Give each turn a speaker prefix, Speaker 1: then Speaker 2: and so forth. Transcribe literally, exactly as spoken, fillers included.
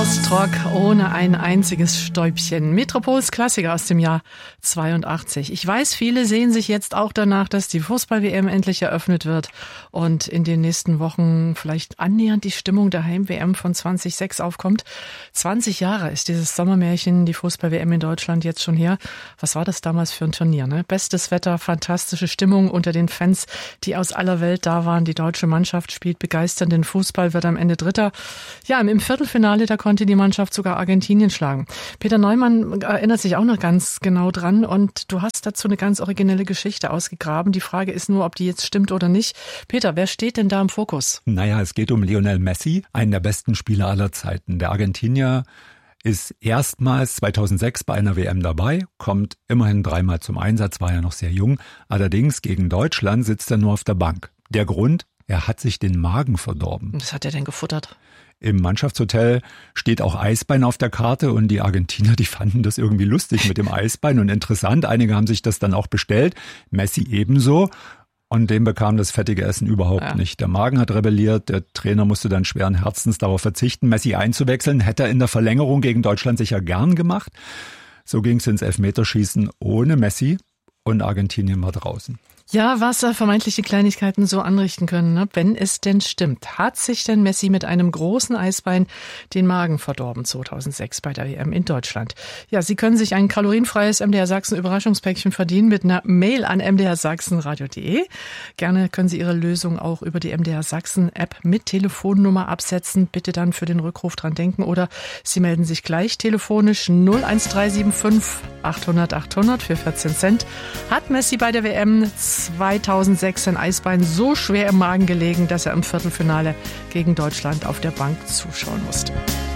Speaker 1: Ostrock ohne ein einziges Stäubchen. Metropols Klassiker aus dem Jahr zweiundachtzig. Ich weiß, viele sehen sich jetzt auch danach, dass die Fußball-W M endlich eröffnet wird und in den nächsten Wochen vielleicht annähernd die Stimmung der Heim-W M von zwanzig sechs aufkommt. zwanzig Jahre ist dieses Sommermärchen, die Fußball-W M in Deutschland, jetzt schon her. Was war das damals für ein Turnier, ne? Bestes Wetter, fantastische Stimmung unter den Fans, die aus aller Welt da waren. Die deutsche Mannschaft spielt begeisternden Fußball, wird am Ende Dritter. Ja, im Viertelfinale, da konnte die Mannschaft sogar Argentinien schlagen. Peter Neumann erinnert sich auch noch ganz genau dran und du hast dazu eine ganz originelle Geschichte ausgegraben. Die Frage ist nur, ob die jetzt stimmt oder nicht. Peter, wer steht denn da im Fokus?
Speaker 2: Naja, es geht um Lionel Messi, einen der besten Spieler aller Zeiten. Der Argentinier ist erstmals zweitausendsechs bei einer W M dabei, kommt immerhin dreimal zum Einsatz, war ja noch sehr jung. Allerdings gegen Deutschland sitzt er nur auf der Bank. Der Grund? Er hat sich den Magen verdorben.
Speaker 1: Was hat er denn gefuttert?
Speaker 2: Im Mannschaftshotel steht auch Eisbein auf der Karte und die Argentinier, die fanden das irgendwie lustig mit dem Eisbein und interessant. Einige haben sich das dann auch bestellt, Messi ebenso. Und dem bekam das fettige Essen überhaupt ja. nicht. Der Magen hat rebelliert, der Trainer musste dann schweren Herzens darauf verzichten, Messi einzuwechseln. Hätte er in der Verlängerung gegen Deutschland sicher gern gemacht. So ging es ins Elfmeterschießen ohne Messi und Argentinien war draußen.
Speaker 1: Ja, was vermeintliche Kleinigkeiten so anrichten können, ne? Wenn es denn stimmt. Hat sich denn Messi mit einem großen Eisbein den Magen verdorben zweitausendsechs bei der W M in Deutschland? Ja, Sie können sich ein kalorienfreies M D R Sachsen Überraschungspäckchen verdienen mit einer Mail an m d r sachsen radio punkt d e. Gerne können Sie Ihre Lösung auch über die M D R Sachsen App mit Telefonnummer absetzen. Bitte dann für den Rückruf dran denken oder Sie melden sich gleich telefonisch null eins drei sieben fünf achthundert achthundert für vierzehn Cent. Hat Messi bei der W M zweitausendsechs sein Eisbein so schwer im Magen gelegen, dass er im Viertelfinale gegen Deutschland auf der Bank zuschauen musste.